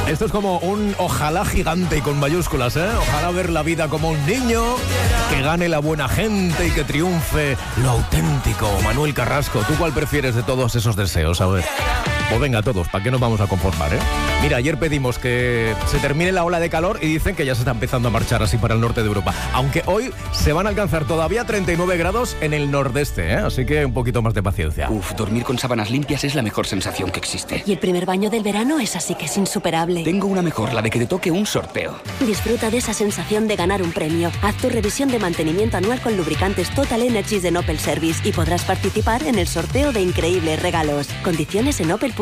Esto es como un ojalá gigante y con mayúsculas, ¿eh? Ojalá ver la vida como un niño, que gane la buena gente y que triunfe lo auténtico. Manuel Carrasco, ¿tú cuál prefieres de todos esos deseos? A ver. Pues venga, todos, ¿para qué nos vamos a conformar, eh? Mira, ayer pedimos que se termine la ola de calor y dicen que ya se está empezando a marchar así para el norte de Europa. Aunque hoy se van a alcanzar todavía 39 grados en el nordeste, ¿eh? Así que un poquito más de paciencia. Dormir con sábanas limpias es la mejor sensación que existe. Y el primer baño del verano es así que es insuperable. Tengo una mejor, la de que te toque un sorteo. Disfruta de esa sensación de ganar un premio. Haz tu revisión de mantenimiento anual con lubricantes Total Energies de Opel Service y podrás participar en el sorteo de increíbles regalos. Condiciones en opel.es.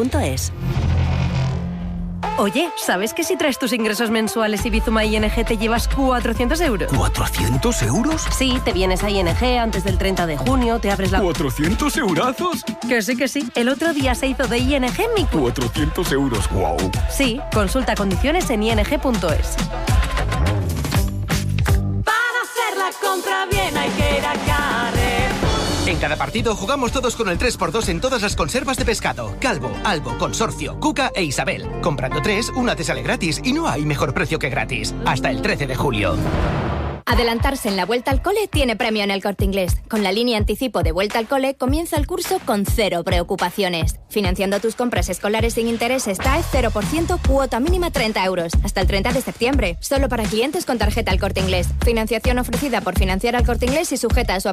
Oye, ¿sabes que si traes tus ingresos mensuales y Bizuma ING te llevas 400 euros? ¿400 euros? Sí, te vienes a ING antes del 30 de junio, te abres la... ¿400 eurazos? Que sí. El otro día se hizo de ING mi... 400 euros, wow. Sí, consulta condiciones en ing.es. Para hacer la compra bien hay que ir a Carrefour. En cada partido jugamos todos con el 3x2 en todas las conservas de pescado. Calvo, Albo, Consorcio, Cuca e Isabel. Comprando 3, una te sale gratis y no hay mejor precio que gratis. Hasta el 13 de julio. Adelantarse en la vuelta al cole tiene premio en El Corte Inglés. Con la línea anticipo de Vuelta al Cole comienza el curso con 0 preocupaciones. Financiando tus compras escolares sin intereses TAE 0%, cuota mínima 30 euros. Hasta el 30 de septiembre. Solo para clientes con tarjeta El Corte Inglés. Financiación ofrecida por Financiar al Corte Inglés y sujeta a su